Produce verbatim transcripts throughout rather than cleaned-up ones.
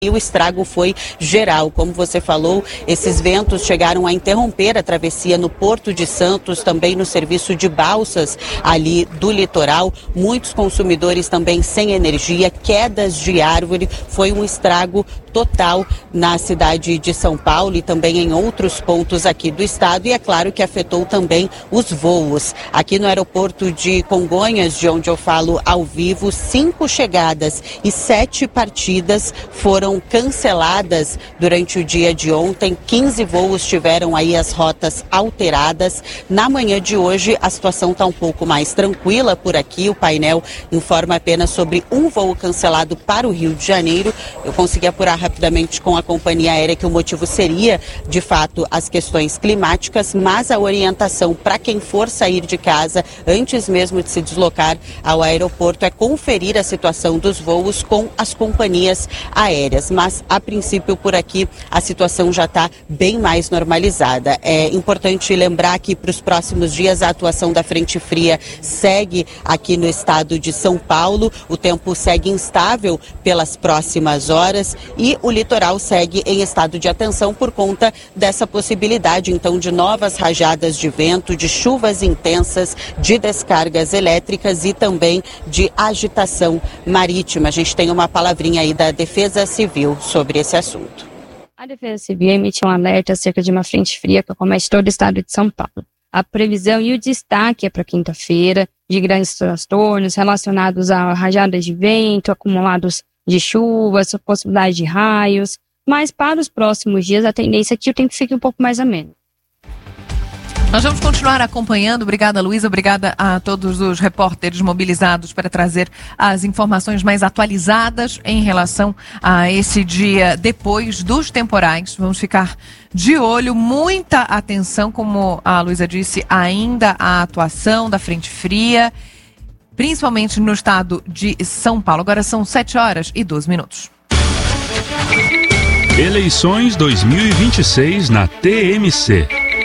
e o estrago foi geral. Como você falou, esses ventos chegaram a interromper a travessia no Porto de Santos, também no serviço de balsas ali do litoral. Muitos consumidores também sem energia, quedas de árvore. Foi um estrago total na cidade de São Paulo e também em outros pontos aqui do estado. E é claro que afetou também os voos. Aqui no aeroporto de Congonhas, de onde eu falo ao vivo, cinco chegadas e sete partidas foram canceladas durante o dia de ontem. quinze voos tiveram aí as rotas alteradas. Na manhã de hoje, a situação está um pouco mais tranquila por aqui. O painel informa apenas sobre um voo cancelado para o Rio de Janeiro. Eu consegui apurar rapidamente com a companhia aérea que o motivo seria, de fato, as questões climáticas, mas a orientação para quem for sair de casa, antes mesmo de se deslocar ao aeroporto, é conferir a situação dos voos com as companhias aéreas. Mas, a princípio, por aqui, a situação já está bem mais normalizada. É importante lembrar que para os próximos dias a atuação da frente fria segue aqui no estado de São Paulo. O tempo segue instável pelas próximas horas e o litoral segue em estado de atenção por conta dessa possibilidade, então, de novas rajadas de vento, de chuvas intensas, de descargas elétricas e também de agitação marítima. A gente tem uma palavrinha aí da Defesa Civil sobre esse assunto. A Defesa Civil emitiu um alerta acerca de uma frente fria que acomete todo o estado de São Paulo. A previsão e o destaque é para quinta-feira de grandes transtornos relacionados a rajadas de vento, acumulados de chuvas, possibilidade de raios, mas para os próximos dias a tendência é que o tempo fique um pouco mais ameno. Nós vamos continuar acompanhando. Obrigada, Luísa. Obrigada a todos os repórteres mobilizados para trazer as informações mais atualizadas em relação a esse dia depois dos temporais. Vamos ficar de olho, muita atenção, como a Luísa disse, ainda a atuação da frente fria, principalmente no estado de São Paulo. Agora são sete horas e doze minutos. Eleições dois mil e vinte e seis na T M C.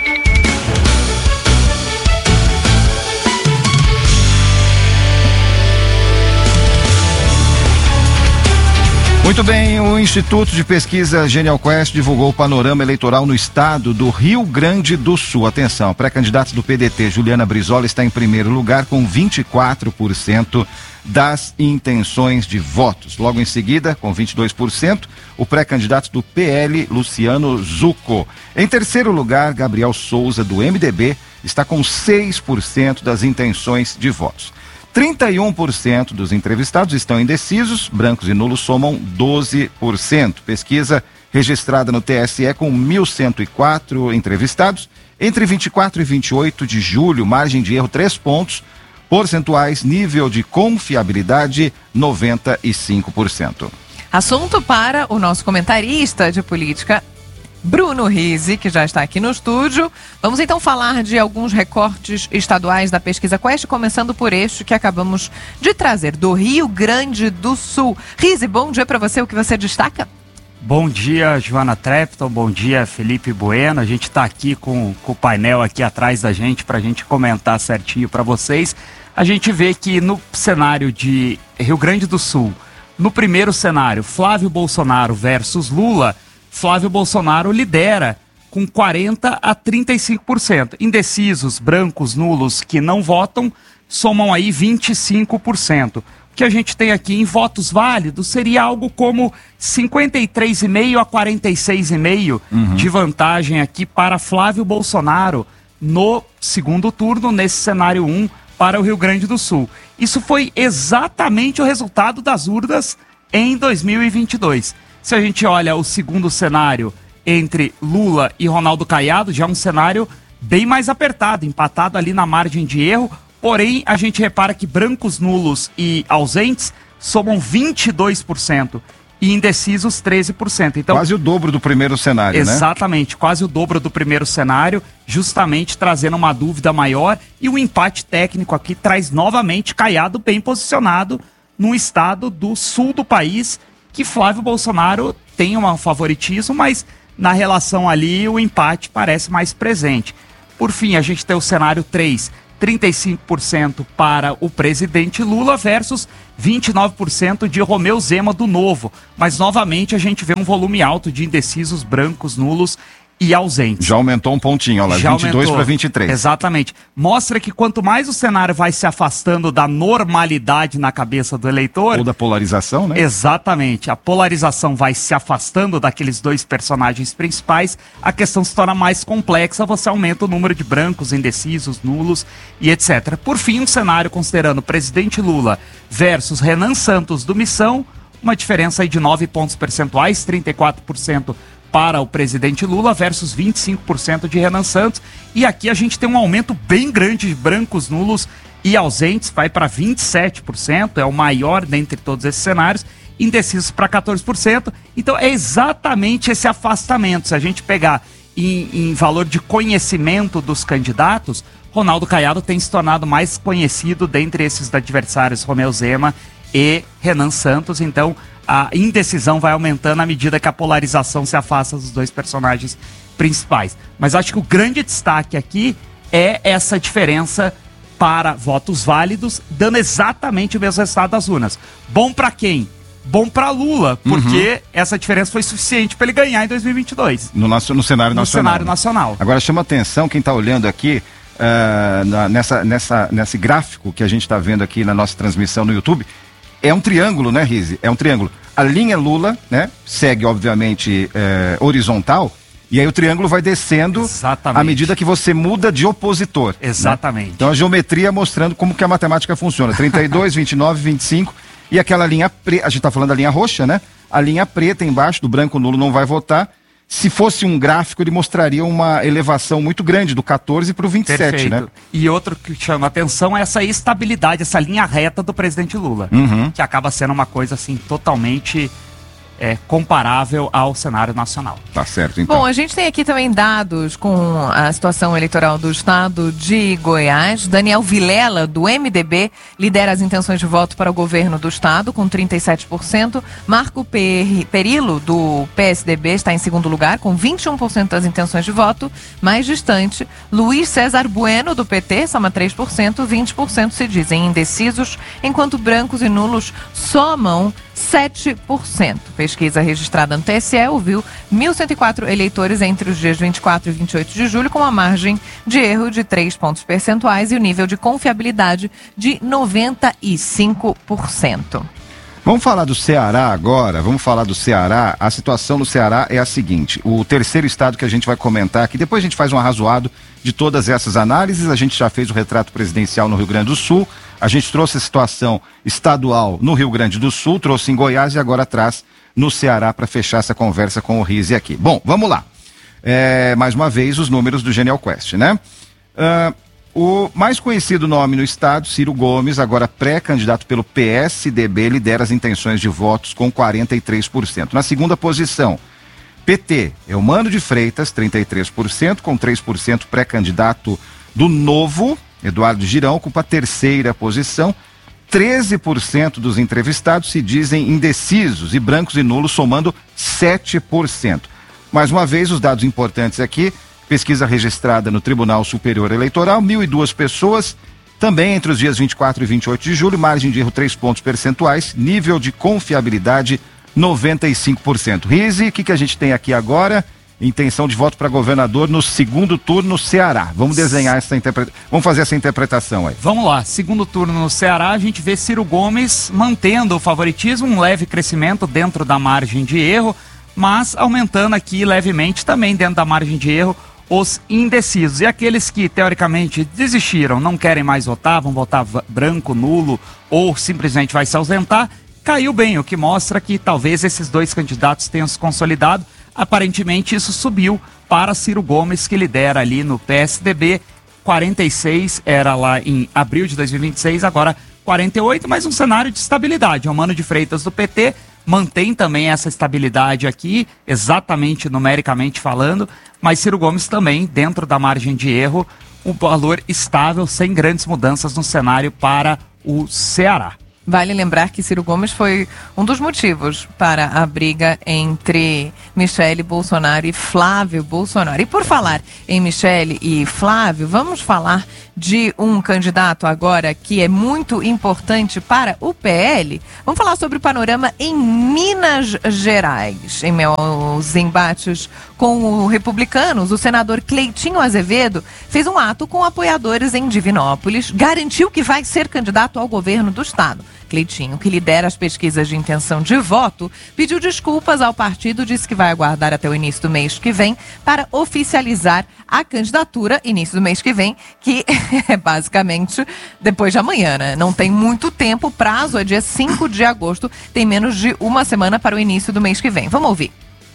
Muito bem, o Instituto de Pesquisa Genial Quest divulgou o panorama eleitoral no estado do Rio Grande do Sul. Atenção, pré-candidatos do P D T, Juliana Brizola, está em primeiro lugar com vinte e quatro por cento das intenções de votos. Logo em seguida, com vinte e dois por cento, o pré-candidato do P L, Luciano Zucco. Em terceiro lugar, Gabriel Souza, do M D B, está com seis por cento das intenções de votos. trinta e um por cento dos entrevistados estão indecisos, brancos e nulos somam doze por cento. Pesquisa registrada no T S E com mil cento e quatro entrevistados. Entre vinte e quatro e vinte e oito de julho, margem de erro três pontos percentuais, nível de confiabilidade noventa e cinco por cento. Assunto para o nosso comentarista de política, Bruno Rizzi, que já está aqui no estúdio. Vamos então falar de alguns recortes estaduais da pesquisa Quest, começando por este que acabamos de trazer, do Rio Grande do Sul. Rizzi, bom dia para você, o que você destaca? Bom dia, Joana Trepton, bom dia, Felipe Bueno. A gente está aqui com, com o painel aqui atrás da gente para a gente comentar certinho para vocês. A gente vê que no cenário de Rio Grande do Sul, no primeiro cenário, Flávio Bolsonaro versus Lula, Flávio Bolsonaro lidera com quarenta a trinta e cinco por cento. Indecisos, brancos, nulos que não votam, somam aí vinte e cinco por cento. O que a gente tem aqui em votos válidos seria algo como cinquenta e três vírgula cinco a quarenta e seis vírgula cinco uhum. de vantagem aqui para Flávio Bolsonaro no segundo turno, nesse cenário um, para o Rio Grande do Sul. Isso foi exatamente o resultado das urnas em dois mil e vinte e dois. Se a gente olha o segundo cenário entre Lula e Ronaldo Caiado, já é um cenário bem mais apertado, empatado ali na margem de erro, porém a gente repara que brancos, nulos e ausentes somam vinte e dois por cento e indecisos treze por cento. Então, quase o dobro do primeiro cenário, exatamente, né? Exatamente, quase o dobro do primeiro cenário, justamente trazendo uma dúvida maior, e o empate técnico aqui traz novamente Caiado bem posicionado no estado do sul do país, que Flávio Bolsonaro tem um favoritismo, mas na relação ali o empate parece mais presente. Por fim, a gente tem o cenário três, trinta e cinco por cento para o presidente Lula versus vinte e nove por cento de Romeu Zema do Novo. Mas, novamente, a gente vê um volume alto de indecisos, brancos, nulos e ausentes. Já aumentou um pontinho, olha lá, Já vinte e dois para vinte e três. Exatamente. Mostra que quanto mais o cenário vai se afastando da normalidade na cabeça do eleitor... Ou da polarização, né? Exatamente. A polarização vai se afastando daqueles dois personagens principais, a questão se torna mais complexa, você aumenta o número de brancos, indecisos, nulos e etcétera. Por fim, um cenário considerando o presidente Lula versus Renan Santos do Missão, uma diferença aí de nove pontos percentuais, trinta e quatro por cento para o presidente Lula versus vinte e cinco por cento de Renan Santos. E aqui a gente tem um aumento bem grande de brancos, nulos e ausentes, vai para vinte e sete por cento, é o maior dentre todos esses cenários, indecisos para quatorze por cento. Então é exatamente esse afastamento. Se a gente pegar em, em valor de conhecimento dos candidatos, Ronaldo Caiado tem se tornado mais conhecido dentre esses adversários, Romeu Zema e Renan Santos. Então a indecisão vai aumentando à medida que a polarização se afasta dos dois personagens principais. Mas acho que o grande destaque aqui é essa diferença para votos válidos, dando exatamente o mesmo resultado das urnas. Bom para quem? Bom para Lula, porque uhum. essa diferença foi suficiente para ele ganhar em dois mil e vinte e dois. No, no cenário no nacional. cenário nacional. Agora chama atenção quem está olhando aqui, uh, na, nessa, nessa, nesse gráfico que a gente está vendo aqui na nossa transmissão no YouTube. É um triângulo, né, Rizzi? É um triângulo. A linha Lula, né, segue, obviamente, é, horizontal, e aí o triângulo vai descendo Exatamente. À medida que você muda de opositor. Exatamente. Né? Então a geometria mostrando como que a matemática funciona. trinta e dois, vinte e nove, vinte e cinco, e aquela linha preta, a gente está falando da linha roxa, né? A linha preta embaixo do branco nulo não vai votar. Se fosse um gráfico, ele mostraria uma elevação muito grande, do quatorze para o vinte e sete, né? E outro que chama a atenção é essa estabilidade, essa linha reta do presidente Lula, uhum. que acaba sendo uma coisa assim totalmente é, comparável ao cenário nacional. Tá certo, então. Bom, a gente tem aqui também dados com a situação eleitoral do estado de Goiás. Daniel Vilela, do M D B, lidera as intenções de voto para o governo do estado, com trinta e sete por cento. Marco Perillo, do P S D B, está em segundo lugar, com vinte e um por cento das intenções de voto. Mais distante, Luiz César Bueno, do P T, soma três por cento, vinte por cento se dizem indecisos, enquanto brancos e nulos somam sete por cento. Pesquisa registrada no T S E ouviu mil cento e quatro eleitores entre os dias vinte e quatro e vinte e oito de julho, com uma margem de erro de três pontos percentuais e o nível de confiabilidade de noventa e cinco por cento. Vamos falar do Ceará agora, vamos falar do Ceará. A situação no Ceará é a seguinte: o terceiro estado que a gente vai comentar aqui, depois a gente faz um arrazoado de todas essas análises. A gente já fez o retrato presidencial no Rio Grande do Sul, a gente trouxe a situação estadual no Rio Grande do Sul, trouxe em Goiás e agora traz no Ceará para fechar essa conversa com o Rizzi aqui. Bom, vamos lá. É, mais uma vez os números do Genial Quest, né? Uh, o mais conhecido nome no estado, Ciro Gomes, agora pré-candidato pelo P S D B, lidera as intenções de votos com quarenta e três por cento. Na segunda posição, P T, Eumano de Freitas, trinta e três por cento, com três por cento pré-candidato do Novo, Eduardo Girão, ocupa a terceira posição. treze por cento dos entrevistados se dizem indecisos e brancos e nulos somando sete por cento. Mais uma vez, os dados importantes aqui, pesquisa registrada no Tribunal Superior Eleitoral, mil e duas pessoas, também entre os dias vinte e quatro e vinte e oito de julho, margem de erro três pontos percentuais, nível de confiabilidade noventa e cinco por cento. Rizzi, o que, que a gente tem aqui agora? Intenção de voto para governador no segundo turno no Ceará. Vamos desenhar essa interpretação. Vamos fazer essa interpretação aí. Vamos lá. Segundo turno no Ceará, a gente vê Ciro Gomes mantendo o favoritismo, um leve crescimento dentro da margem de erro, mas aumentando aqui levemente também dentro da margem de erro os indecisos. E aqueles que teoricamente desistiram, não querem mais votar, vão votar branco, nulo ou simplesmente vai se ausentar, caiu bem, o que mostra que talvez esses dois candidatos tenham se consolidado. Aparentemente isso subiu para Ciro Gomes, que lidera ali no P S D B, quarenta e seis, era lá em abril de dois mil e vinte e seis, agora quarenta e oito, mas um cenário de estabilidade. Eumano de Freitas do P T mantém também essa estabilidade aqui, exatamente numericamente falando, mas Ciro Gomes também, dentro da margem de erro, um valor estável, sem grandes mudanças no cenário para o Ceará. Vale lembrar que Ciro Gomes foi um dos motivos para a briga entre Michele Bolsonaro e Flávio Bolsonaro. E por falar em Michele e Flávio, vamos falar de um candidato agora que é muito importante para o P L. Vamos falar sobre o panorama em Minas Gerais. Em meus embates com os republicanos, o senador Cleitinho Azevedo fez um ato com apoiadores em Divinópolis, garantiu que vai ser candidato ao governo do estado. Cleitinho, que lidera as pesquisas de intenção de voto, pediu desculpas ao partido, disse que vai aguardar até o início do mês que vem para oficializar a candidatura, início do mês que vem, que é basicamente depois de amanhã, né? Não tem muito tempo, o prazo é dia cinco de agosto, tem menos de uma semana para o início do mês que vem. Vamos ouvir.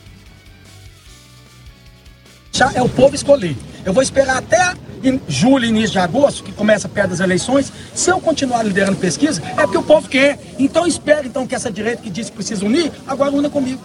Já é o povo escolher. Eu vou esperar até em julho, início de agosto, que começa perto das eleições. Se eu continuar liderando pesquisa, é porque o povo quer. Então espero então que essa direita que disse que precisa unir, agora una comigo.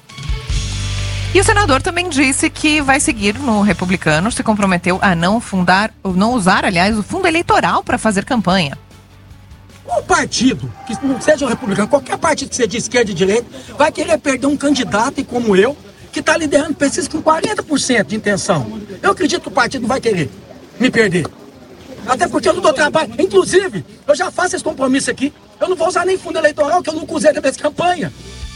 E o senador também disse que vai seguir no Republicano, se comprometeu a não fundar, ou não usar, aliás, o fundo eleitoral para fazer campanha. Qual partido, que não seja o republicano, qualquer partido que seja de esquerda e de direita, vai querer perder um candidato, e como eu, que está liderando pesquisa com quarenta por cento de intenção. Eu acredito que o partido não vai querer me perder. Até porque eu não dou trabalho. Inclusive, eu já faço esse compromisso aqui. Eu não vou usar nem fundo eleitoral, que eu nunca usei na minha campanha.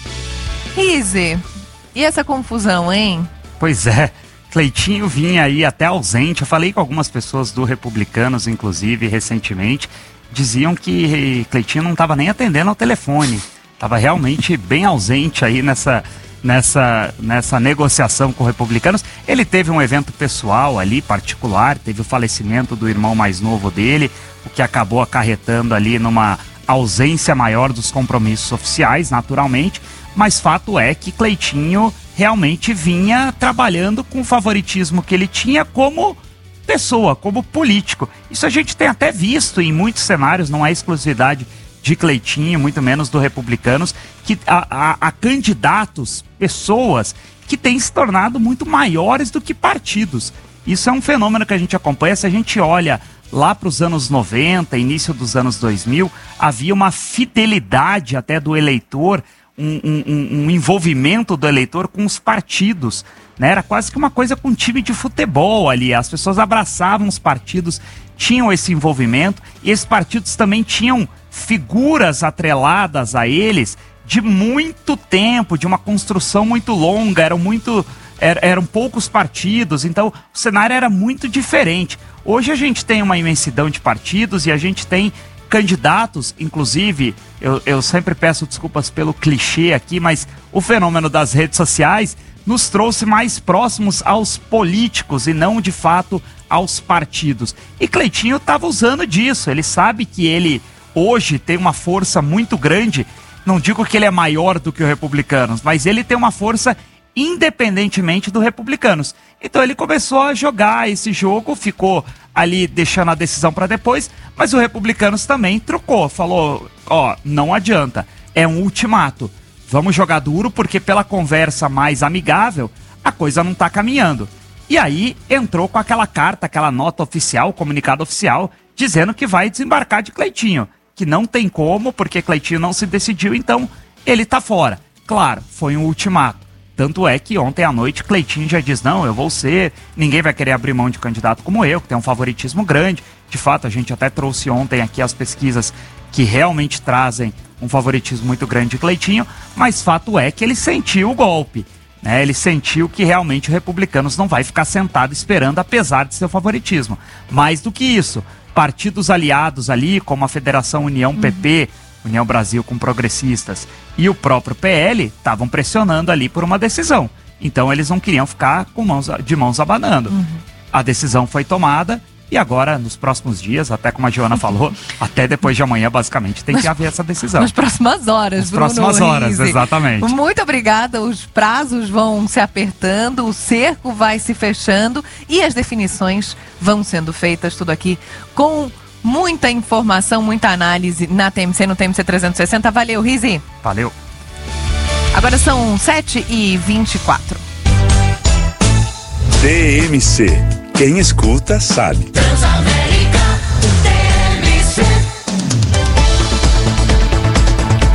Rise, e essa confusão, hein? Pois é, Cleitinho vinha aí até ausente. Eu falei com algumas pessoas do Republicanos, inclusive, recentemente. Diziam que Cleitinho não estava nem atendendo ao telefone. Estava realmente bem ausente aí nessa... Nessa, nessa negociação com republicanos. Ele teve um evento pessoal ali, particular, teve o falecimento do irmão mais novo dele, o que acabou acarretando ali numa ausência maior dos compromissos oficiais, naturalmente, mas fato é que Cleitinho realmente vinha trabalhando com o favoritismo que ele tinha como pessoa, como político. Isso a gente tem até visto em muitos cenários, não é exclusividade de Cleitinho, muito menos do Republicanos, que há, há, há candidatos, pessoas que têm se tornado muito maiores do que partidos. Isso é um fenômeno que a gente acompanha. Se a gente olha lá para os anos noventa, início dos anos dois mil, havia uma fidelidade até do eleitor, um, um, um envolvimento do eleitor com os partidos, né? Era quase que uma coisa com um time de futebol ali. As pessoas abraçavam os partidos, tinham esse envolvimento, e esses partidos também tinham figuras atreladas a eles de muito tempo, de uma construção muito longa, eram muito, er, eram poucos partidos, então o cenário era muito diferente. Hoje a gente tem uma imensidão de partidos e a gente tem candidatos, inclusive, eu, eu sempre peço desculpas pelo clichê aqui, mas o fenômeno das redes sociais nos trouxe mais próximos aos políticos e não, de fato, aos partidos. E Cleitinho estava usando disso, ele sabe que ele hoje tem uma força muito grande, não digo que ele é maior do que o Republicanos, mas ele tem uma força independentemente do Republicanos. Então ele começou a jogar esse jogo, ficou ali deixando a decisão para depois, mas o Republicanos também trocou, falou, ó, não adianta, é um ultimato, vamos jogar duro porque pela conversa mais amigável a coisa não está caminhando. E aí entrou com aquela carta, aquela nota oficial, comunicado oficial, dizendo que vai desembarcar de Cleitinho, que não tem como, porque Cleitinho não se decidiu, então ele tá fora. Claro, foi um ultimato. Tanto é que ontem à noite Cleitinho já diz, não, eu vou ser, ninguém vai querer abrir mão de candidato como eu, que tem um favoritismo grande. De fato, a gente até trouxe ontem aqui as pesquisas que realmente trazem um favoritismo muito grande de Cleitinho, mas fato é que ele sentiu o golpe, né? Ele sentiu que realmente o Republicanos não vai ficar sentado esperando, apesar de seu favoritismo. Mais do que isso, partidos aliados ali, como a Federação União P P, uhum. União Brasil com progressistas, e o próprio P L, estavam pressionando ali por uma decisão. Então eles não queriam ficar com mãos, de mãos abanando. Uhum. A decisão foi tomada e agora, nos próximos dias, até como a Joana falou, até depois de amanhã, basicamente, tem que haver essa decisão. Nas próximas horas, Nas Bruno próximas horas, Rise. Exatamente. Muito obrigada. Os prazos vão se apertando, o cerco vai se fechando e as definições vão sendo feitas, tudo aqui com muita informação, muita análise na T M C, no T M C trezentos e sessenta. Valeu, Rise. Valeu. Agora são sete e vinte e quatro. T M C. Quem escuta sabe. Transamérica, T M C.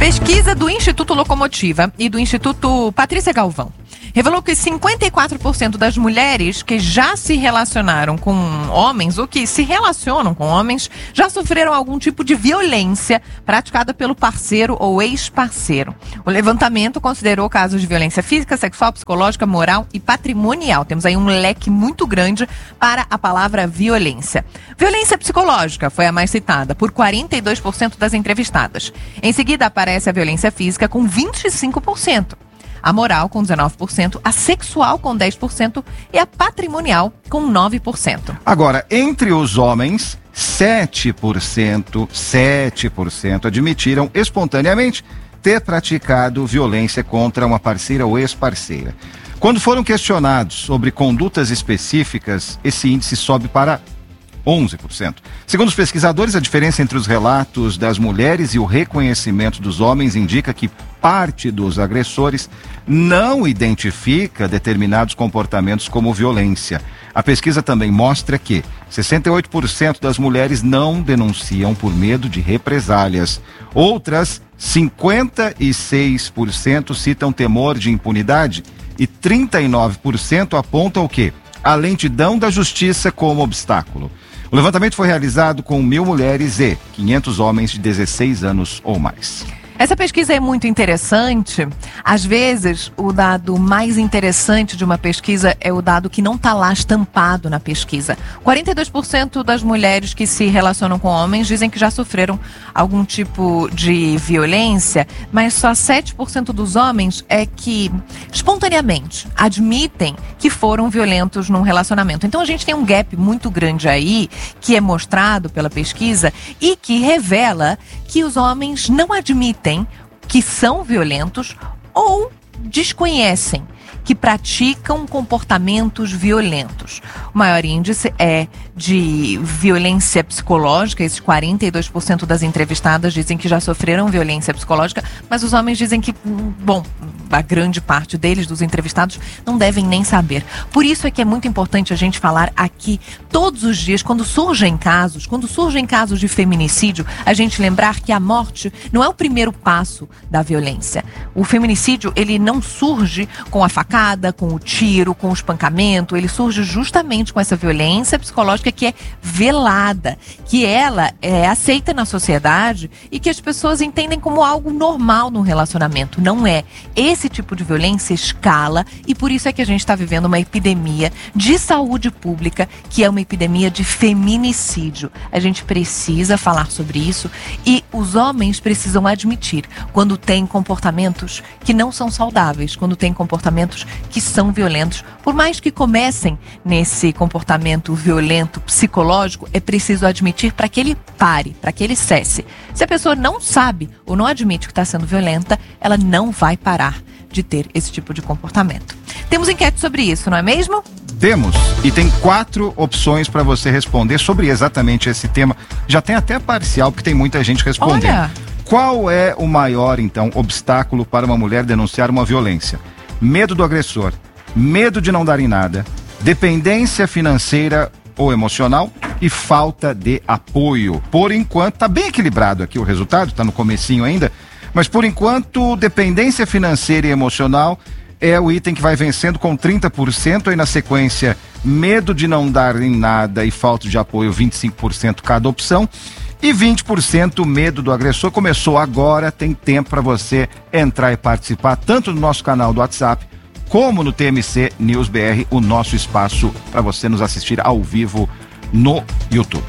Pesquisa do Instituto Locomotiva e do Instituto Patrícia Galvão revelou que cinquenta e quatro por cento das mulheres que já se relacionaram com homens ou que se relacionam com homens já sofreram algum tipo de violência praticada pelo parceiro ou ex-parceiro. O levantamento considerou casos de violência física, sexual, psicológica, moral e patrimonial. Temos aí um leque muito grande para a palavra violência. Violência psicológica foi a mais citada por quarenta e dois por cento das entrevistadas. Em seguida aparece a violência física com vinte e cinco por cento. A moral com dezenove por cento, a sexual com dez por cento e a patrimonial com nove por cento. Agora, entre os homens, sete por cento, sete por cento admitiram espontaneamente ter praticado violência contra uma parceira ou ex-parceira. Quando foram questionados sobre condutas específicas, esse índice sobe para onze por cento. Segundo os pesquisadores, a diferença entre os relatos das mulheres e o reconhecimento dos homens indica que parte dos agressores não identifica determinados comportamentos como violência. A pesquisa também mostra que sessenta e oito por cento das mulheres não denunciam por medo de represálias. Outras cinquenta e seis por cento citam temor de impunidade e trinta e nove por cento apontam o quê? A lentidão da justiça como obstáculo. O levantamento foi realizado com mil mulheres e quinhentos homens de dezesseis anos ou mais. Essa pesquisa é muito interessante. Às vezes, o dado mais interessante de uma pesquisa é o dado que não está lá estampado na pesquisa. quarenta e dois por cento das mulheres que se relacionam com homens dizem que já sofreram algum tipo de violência, mas só sete por cento dos homens é que, espontaneamente, admitem que foram violentos num relacionamento. Então, a gente tem um gap muito grande aí, que é mostrado pela pesquisa e que revela que os homens não admitem que são violentos ou desconhecem que praticam comportamentos violentos. O maior índice é de violência psicológica. Esses quarenta e dois por cento das entrevistadas dizem que já sofreram violência psicológica, mas os homens dizem que, bom, a grande parte deles, dos entrevistados, não devem nem saber. Por isso é que é muito importante a gente falar aqui todos os dias, quando surgem casos, quando surgem casos de feminicídio, a gente lembrar que a morte não é o primeiro passo da violência. O feminicídio, ele não surge com a facada, com o tiro, com o espancamento, ele surge justamente com essa violência psicológica que é velada, que ela é aceita na sociedade e que as pessoas entendem como algo normal no relacionamento. Não é. Esse tipo de violência escala e por isso é que a gente está vivendo uma epidemia de saúde pública, que é uma epidemia de feminicídio. A gente precisa falar sobre isso e os homens precisam admitir quando tem comportamentos que não são saudáveis, quando tem comportamentos que são violentos. Por mais que comecem nesse comportamento violento psicológico, é preciso admitir para que ele pare, para que ele cesse. Se a pessoa não sabe ou não admite que está sendo violenta, ela não vai parar de ter esse tipo de comportamento. Temos enquete sobre isso, não é mesmo? Temos, e tem quatro opções para você responder sobre exatamente esse tema. Já tem até parcial, porque tem muita gente respondendo. Olha. Qual é o maior, então, obstáculo para uma mulher denunciar uma violência? Medo do agressor, medo de não dar em nada, dependência financeira ou emocional e falta de apoio. Por enquanto, tá bem equilibrado aqui o resultado, tá no comecinho ainda, mas por enquanto, dependência financeira e emocional é o item que vai vencendo com trinta por cento, aí na sequência, medo de não dar em nada e falta de apoio, vinte e cinco por cento cada opção. E vinte por cento medo do agressor. Começou agora, tem tempo para você entrar e participar, tanto no nosso canal do WhatsApp, como no T M C News B R, o nosso espaço para você nos assistir ao vivo no YouTube.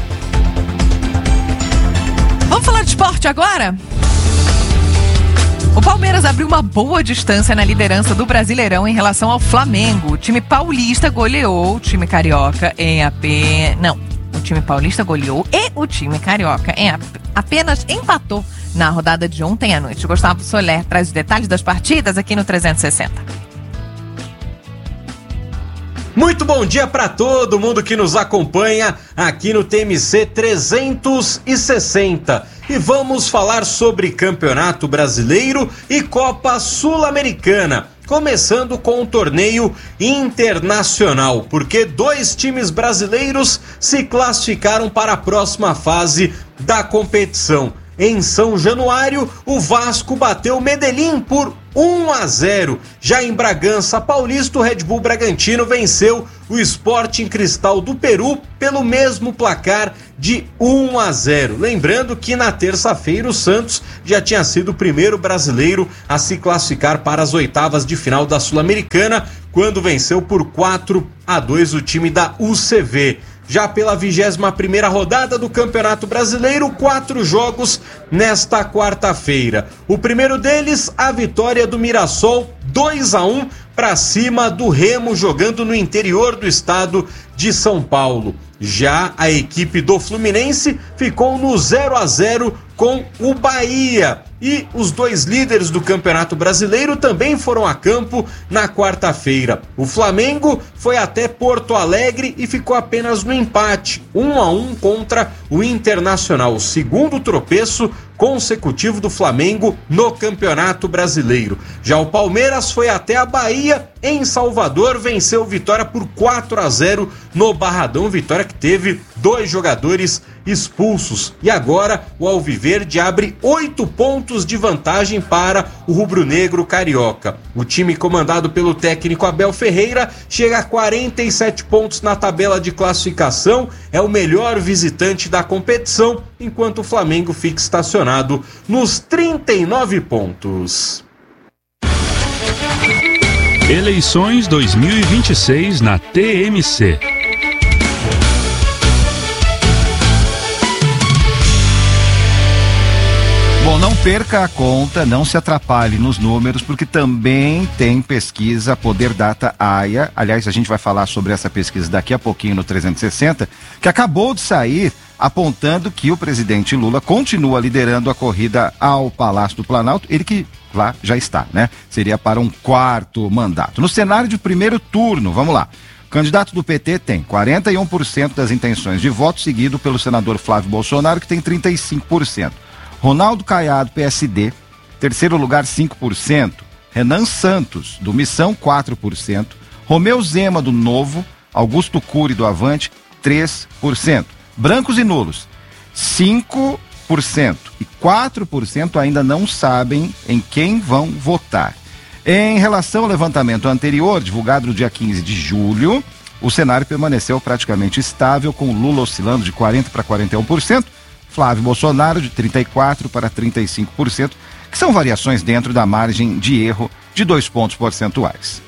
Vamos falar de esporte agora? O Palmeiras abriu uma boa distância na liderança do Brasileirão em relação ao Flamengo. O time paulista goleou o time carioca em apenas... Não. O time paulista goleou e o time carioca em apenas empatou na rodada de ontem à noite. Gustavo Soler traz os detalhes das partidas aqui no trezentos e sessenta. Muito bom dia para todo mundo que nos acompanha aqui no T M C trezentos e sessenta. E vamos falar sobre Campeonato Brasileiro e Copa Sul-Americana. Começando com o torneio internacional, porque dois times brasileiros se classificaram para a próxima fase da competição. Em São Januário, o Vasco bateu o Medellín por um a zero. Já em Bragança Paulista, o Red Bull Bragantino venceu o Sporting Cristal do Peru pelo mesmo placar de um a zero. Lembrando que na terça-feira o Santos já tinha sido o primeiro brasileiro a se classificar para as oitavas de final da Sul-Americana, quando venceu por quatro a dois o time da U C V. Já pela vigésima primeira rodada do Campeonato Brasileiro, quatro jogos nesta quarta-feira. O primeiro deles, a vitória do Mirassol, dois a um para cima do Remo, jogando no interior do estado de São Paulo. Já a equipe do Fluminense ficou no zero a zero com o Bahia. E os dois líderes do Campeonato Brasileiro também foram a campo na quarta-feira. O Flamengo foi até Porto Alegre e ficou apenas no empate, um a um contra o Internacional, o segundo tropeço consecutivo do Flamengo no Campeonato Brasileiro. Já o Palmeiras foi até a Bahia, em Salvador, venceu Vitória por quatro a zero no Barradão, Vitória que teve dois jogadores expulsos. E agora o Alviverde abre oito pontos de vantagem para o rubro-negro carioca. O time comandado pelo técnico Abel Ferreira chega a quarenta e sete pontos na tabela de classificação, é o melhor visitante da competição, enquanto o Flamengo fica estacionado nos trinta e nove pontos. Eleições dois mil e vinte e seis na T M C. Bom, não perca a conta, não se atrapalhe nos números, porque também tem pesquisa Poder Data A I A. Aliás, a gente vai falar sobre essa pesquisa daqui a pouquinho no trezentos e sessenta, que acabou de sair apontando que o presidente Lula continua liderando a corrida ao Palácio do Planalto, ele que lá já está, né? Seria para um quarto mandato. No cenário de primeiro turno, vamos lá. O candidato do P T tem quarenta e um por cento das intenções de voto, seguido pelo senador Flávio Bolsonaro, que tem trinta e cinco por cento. Ronaldo Caiado, P S D, terceiro lugar, cinco por cento. Renan Santos, do Missão, quatro por cento. Romeu Zema, do Novo. Augusto Cury, do Avante, três por cento. Brancos e nulos, cinco por cento. E quatro por cento ainda não sabem em quem vão votar. Em relação ao levantamento anterior, divulgado no dia quinze de julho, o cenário permaneceu praticamente estável, com Lula oscilando de quarenta para quarenta e um por cento. Flávio Bolsonaro de trinta e quatro para trinta e cinco por cento, que são variações dentro da margem de erro de dois pontos percentuais.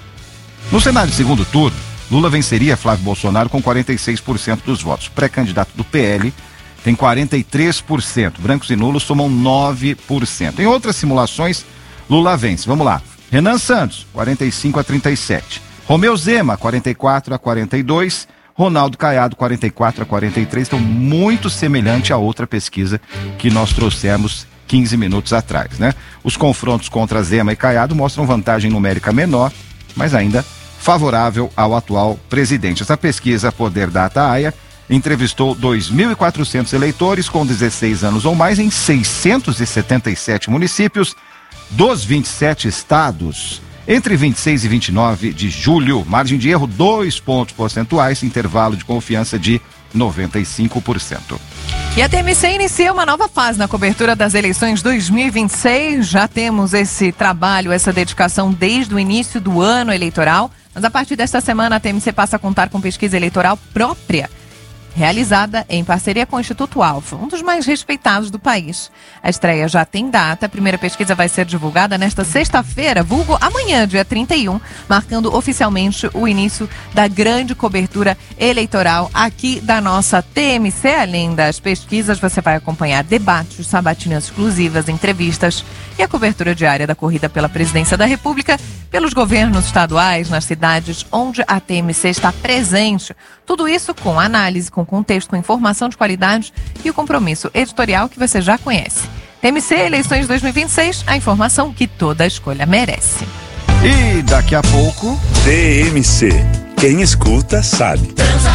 No cenário de segundo turno, Lula venceria Flávio Bolsonaro com quarenta e seis por cento dos votos. Pré-candidato do P L tem quarenta e três por cento. Brancos e nulos somam nove por cento. Em outras simulações, Lula vence. Vamos lá. Renan Santos, quarenta e cinco a trinta e sete. Romeu Zema, quarenta e quatro a quarenta e dois. Ronaldo Caiado, quarenta e quatro a quarenta e três, então muito semelhante a outra pesquisa que nós trouxemos quinze minutos atrás, né? Os confrontos contra Zema e Caiado mostram vantagem numérica menor, mas ainda favorável ao atual presidente. Essa pesquisa Poder Data A I A entrevistou dois mil e quatrocentos eleitores com dezesseis anos ou mais em seiscentos e setenta e sete municípios dos vinte e sete estados. Entre vinte e seis e vinte e nove de julho, margem de erro dois pontos percentuais, intervalo de confiança de noventa e cinco por cento. E a T M C inicia uma nova fase na cobertura das eleições dois mil e vinte e seis. Já temos esse trabalho, essa dedicação desde o início do ano eleitoral. Mas a partir desta semana a T M C passa a contar com pesquisa eleitoral própria, realizada em parceria com o Instituto Alfa, um dos mais respeitados do país. A estreia já tem data, a primeira pesquisa vai ser divulgada nesta sexta-feira, vulgo amanhã, dia trinta e um, marcando oficialmente o início da grande cobertura eleitoral aqui da nossa T M C. Além das pesquisas, você vai acompanhar debates, sabatinas exclusivas, entrevistas e a cobertura diária da corrida pela presidência da República, pelos governos estaduais, nas cidades onde a T M C está presente. Tudo isso com análise, com contexto, com informação de qualidade e o compromisso editorial que você já conhece. T M C Eleições dois mil e vinte e seis, a informação que toda escolha merece. E daqui a pouco... T M C. Quem escuta sabe.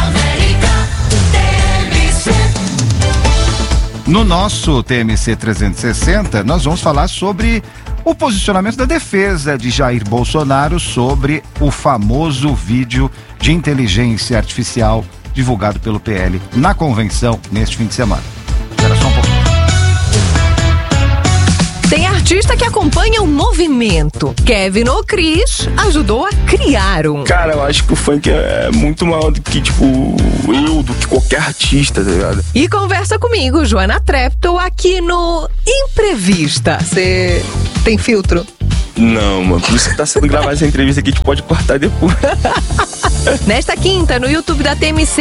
No nosso T M C trezentos e sessenta, nós vamos falar sobre o posicionamento da defesa de Jair Bolsonaro sobre o famoso vídeo de inteligência artificial divulgado pelo P L na convenção neste fim de semana. Espera só um pouquinho. artista que acompanha o movimento. Kevin O'Chris ajudou a criar um. Cara, eu acho que o funk é muito maior do que, tipo, eu, do que qualquer artista, tá ligado? E conversa comigo, Joana Treptow, aqui no Imprevista. Você tem filtro? Não, mano, por isso que tá sendo gravada essa entrevista aqui, a gente pode cortar depois. Nesta quinta, no YouTube da T M C,